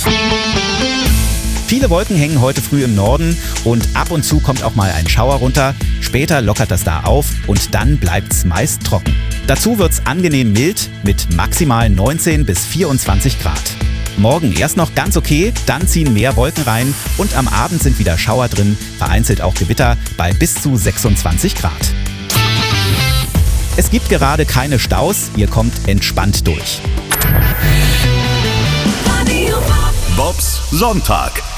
Viele Wolken hängen heute früh im Norden und ab und zu kommt auch mal ein Schauer runter. Später lockert das da auf und dann bleibt's meist trocken. Dazu wird's angenehm mild mit maximal 19 bis 24 Grad. Morgen erst noch ganz okay, dann ziehen mehr Wolken rein und am Abend sind wieder Schauer drin, vereinzelt auch Gewitter bei bis zu 26 Grad. Es gibt gerade keine Staus, ihr kommt entspannt durch. Bobs Sonntag.